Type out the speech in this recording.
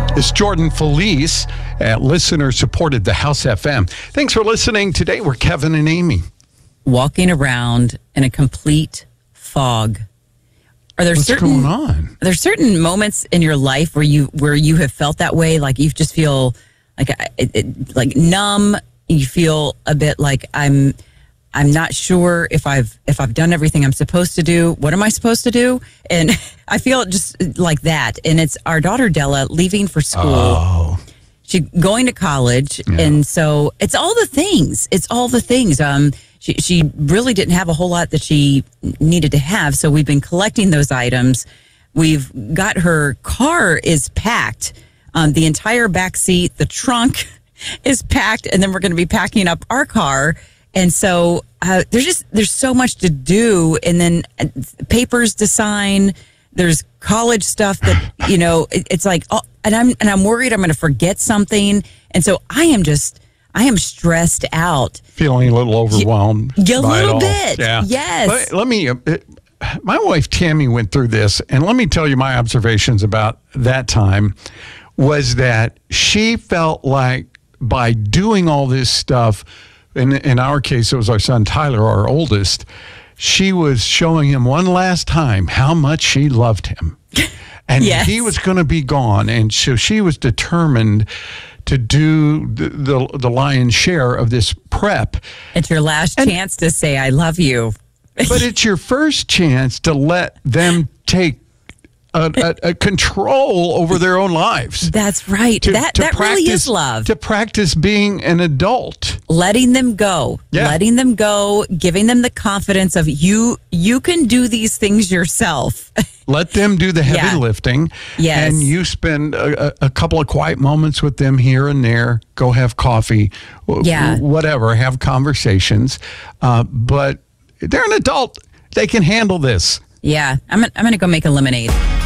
It's Jordan Felice at listener-supported The House FM. Thanks for listening. Today, we're Kevin and Amy. Walking around in a complete fog. Are there What's going on? Are there certain moments in your life where you have felt that way? Like you just feel like numb. You feel a bit like I'm not sure if I've done everything I'm supposed to do. What am I supposed to do? And I feel just like that. And it's our daughter Della leaving for school. Oh. She's going to college, Yeah. and so it's all the things. She really didn't have a whole lot that she needed to have, so we've been collecting those items. We've got her car is packed, the entire back seat, the trunk is packed, and then we're going to be packing up our car. And so there's so much to do, and then papers to sign. There's college stuff that it's like, oh, and I'm worried I'm going to forget something, and so I am stressed out, Feeling a little overwhelmed. A by it little all. bit, Yeah. yes. Let me. My wife Tammy went through this, and let me tell you my observations about that time was that she felt like by doing all this stuff. In our case, it was our son Tyler, our oldest. She was showing him one last time how much she loved him. And Yes. he was going to be gone. And so she was determined to do the lion's share of this prep. It's your last chance to say I love you. But it's your first chance to let them take a control over their own lives. That's right. That really is love. To practice being an adult. Letting them go. Yeah. Letting them go, giving them the confidence of you can do these things yourself. Let them do the heavy Yeah. lifting. Yes. And you spend a couple of quiet moments with them here and there. Go have coffee. Yeah. Whatever. Have conversations. But they're an adult. They can handle this. Yeah. I'm going to go make a lemonade.